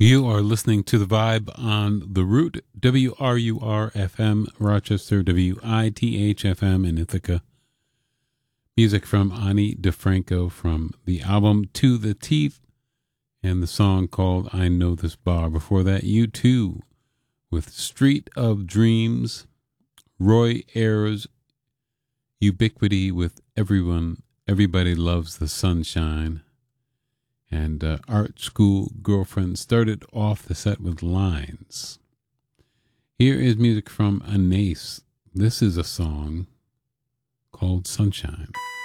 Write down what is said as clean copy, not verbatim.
You are listening to The Vibe on The Root, WRUR-FM, Rochester, WITH-FM in Ithaca. Music from Ani DeFranco from the album To the Teeth and the song called I Know This Bar. Before that, U2 with Street of Dreams, Roy Ayers, Ubiquity with Everybody Loves the Sunshine. And Art School Girlfriend started off the set with Lines. Here is music from Anais. This is a song called Sunshine.